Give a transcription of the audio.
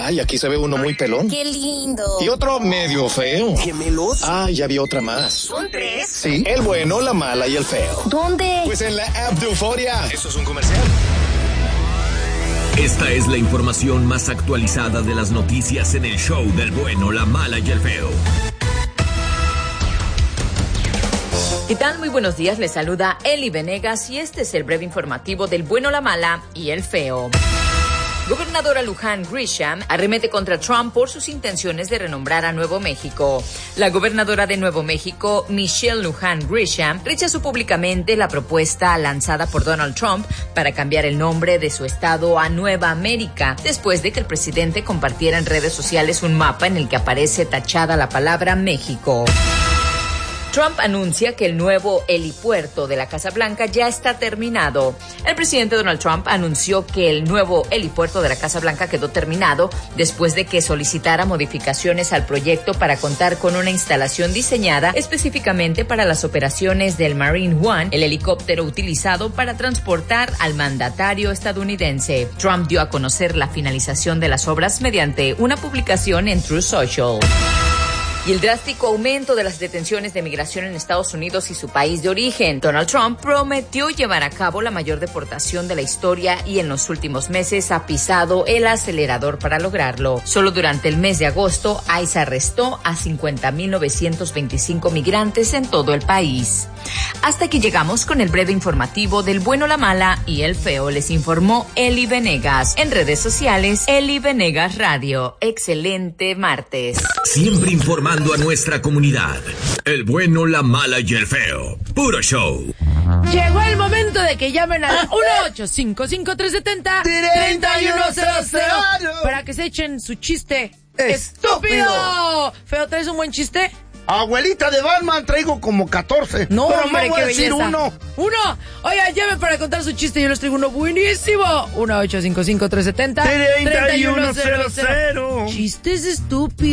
Ay, aquí se ve uno muy pelón. ¡Qué lindo! Y otro medio feo. ¿Gemelos? Ay, ya vi otra más. ¿Son 3? Sí, el bueno, la mala y el feo. ¿Dónde? Pues en la app de Euforia. ¿Eso es un comercial? Esta es la información más actualizada de las noticias en el show del bueno, la mala y el feo. ¿Qué tal? Muy buenos días, les saluda Eli Venegas y este es el breve informativo del bueno, la mala y el feo. Gobernadora Luján Grisham arremete contra Trump por sus intenciones de renombrar a Nuevo México. La gobernadora de Nuevo México, Michelle Luján Grisham, rechazó públicamente la propuesta lanzada por Donald Trump para cambiar el nombre de su estado a Nueva América, después de que el presidente compartiera en redes sociales un mapa en el que aparece tachada la palabra México. Trump anuncia que el nuevo helipuerto de la Casa Blanca ya está terminado. El presidente Donald Trump anunció que el nuevo helipuerto de la Casa Blanca quedó terminado después de que solicitara modificaciones al proyecto para contar con una instalación diseñada específicamente para las operaciones del Marine One, el helicóptero utilizado para transportar al mandatario estadounidense. Trump dio a conocer la finalización de las obras mediante una publicación en Truth Social. Y el drástico aumento de las detenciones de migración en Estados Unidos y su país de origen. Donald Trump prometió llevar a cabo la mayor deportación de la historia y en los últimos meses ha pisado el acelerador para lograrlo. Solo durante el mes de agosto, ICE arrestó a 50.925 migrantes en todo el país. Hasta aquí llegamos con el breve informativo del bueno, la mala y el feo. Les informó Eli Venegas. En redes sociales, Eli Venegas Radio. Excelente martes. Siempre informando a nuestra comunidad. El bueno, la mala y el feo. Puro show. Llegó el momento de que llamen al 1-855-370-3100 para que se echen su chiste estúpido. Feo, ¿traes un buen chiste? Abuelita de Batman, traigo como 14. No, pero hombre, me voy qué a decir belleza. Uno. Oiga, llamen para contar su chiste. Yo les traigo uno buenísimo. 1-855-370-3100. Chistes Chistes estúpidos.